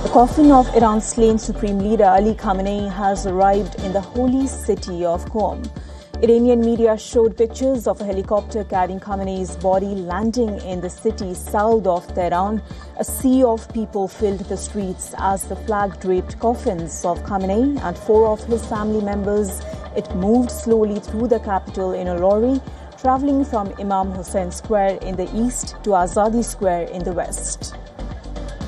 Coffin of Iran's slain Supreme Leader Ali Khamenei has arrived in the holy city of Qom. Iranian media showed pictures of a helicopter carrying Khamenei's body landing in the city south of Tehran. A sea of people filled the streets as the flag-draped coffins of Khamenei and 4 of his family members. It moved slowly through the capital in a lorry, traveling from Imam Hussein Square in the east to Azadi Square in the west.